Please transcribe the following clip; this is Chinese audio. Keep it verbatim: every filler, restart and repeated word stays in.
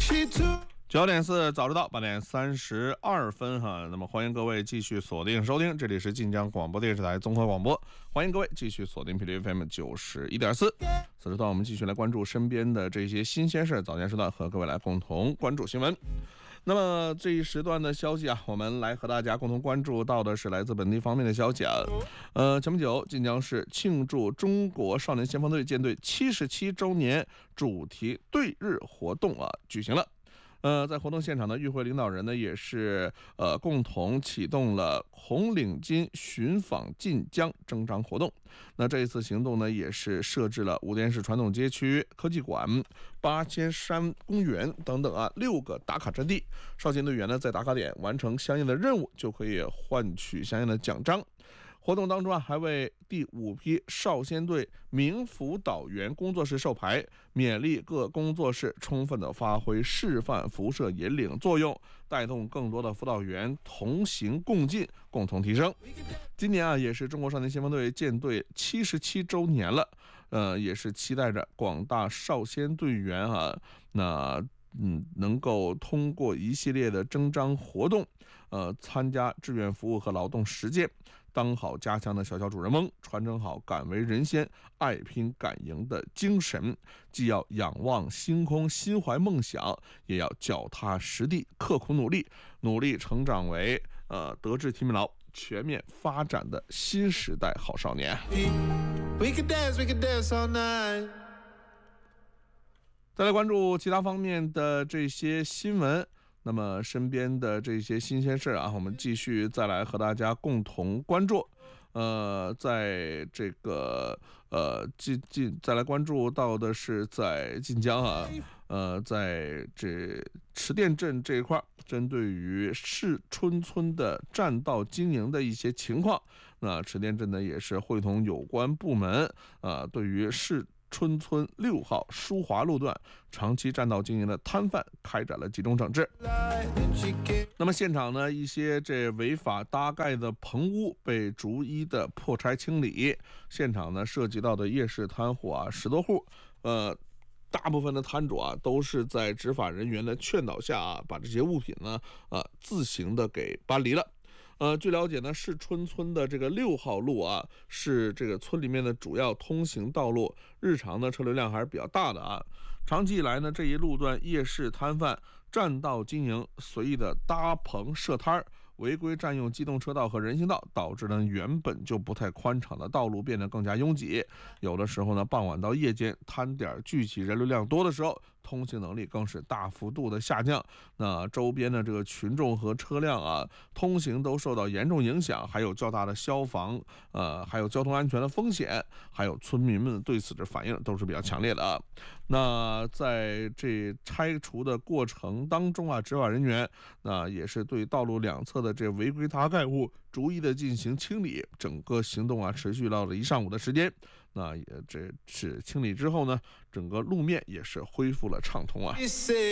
九点四早知道，八点三十二分哈。那么欢迎各位继续锁定收听，这里是晋江广播电视台综合广播，欢迎各位继续锁定频率 F M 九十一点四。此时段我们继续来关注身边的这些新鲜事，早间时段和各位来共同关注新闻。那么这一时段的消息啊，我们来和大家共同关注到的是来自本地方面的消息啊。呃，前不久晋江市庆祝中国少年先锋队建队七十七周年主题队日活动啊举行了。呃，在活动现场呢，与会领导人呢也是呃共同启动了红领巾寻访晋江征章活动。那这一次行动呢，也是设置了五店市传统街区、科技馆、八仙山公园等等啊六个打卡阵地。少先队员呢在打卡点完成相应的任务，就可以换取相应的奖章。活动当中啊，还为第五批少先队名辅导员工作室授牌，勉励各工作室充分的发挥示范辐射引领作用，带动更多的辅导员同行共进，共同提升。今年啊，也是中国少年先锋队建队七十七周年了，呃，也是期待着广大少先队员啊，那。嗯，能够通过一系列的征章活动，呃，参加志愿服务和劳动实践，当好家乡的小小主人翁，传承好敢为人先、爱拼敢赢的精神。既要仰望星空，心怀梦想，也要脚踏实地，刻苦努力，努力成长为呃德智体美劳全面发展的新时代好少年。We could dance, we could dance all night.再来关注其他方面的这些新闻，那么身边的这些新鲜事啊，我们继续再来和大家共同关注。呃，在这个呃晋晋再来关注到的是在晋江啊，呃，在这池店镇这一块，针对于市春村的占道经营的一些情况，那池店镇呢也是会同有关部门啊、呃，对于市春村六号舒华路段长期占道经营的摊贩开展了集中整治。那么现场呢，一些这违法搭盖的棚屋被逐一的破拆清理。现场呢涉及到的夜市摊户啊十多户，呃。大部分的摊主啊，都是在执法人员的劝导下啊，把这些物品呢，呃，自行的给搬离了。呃，据了解呢，市春村的这个六号路啊，是这个村里面的主要通行道路，日常的车流量还是比较大的啊。长期以来呢，这一路段夜市摊贩占道经营，随意的搭棚设摊儿，违规占用机动车道和人行道，导致呢原本就不太宽敞的道路变得更加拥挤。有的时候呢，傍晚到夜间摊点聚集人流量多的时候，通行能力更是大幅度的下降。那周边的这个群众和车辆啊，通行都受到严重影响，还有较大的消防呃，还有交通安全的风险，还有村民们对此的反应都是比较强烈的啊。那在这拆除的过程当中啊，执法人员那也是对道路两侧的这违规搭盖物逐一的进行清理，整个行动啊持续到了一上午的时间。那也这是清理之后呢，整个路面也是恢复了畅通啊。